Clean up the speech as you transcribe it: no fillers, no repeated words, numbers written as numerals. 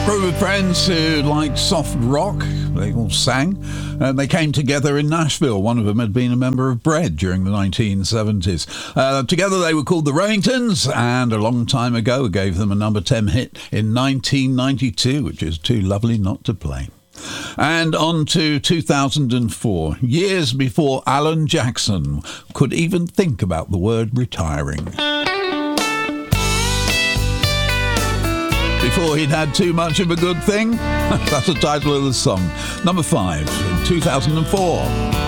Group of friends who liked soft rock. They all sang. They came together in Nashville. One of them had been a member of Bread during the 1970s. Together they were called the Remingtons, and a long time ago gave them a number 10 hit in 1992, which is too lovely not to play. And on to 2004, years before Alan Jackson could even think about the word retiring. Before he'd had too much of a good thing. That's the title of the song. Number 5 in 2004.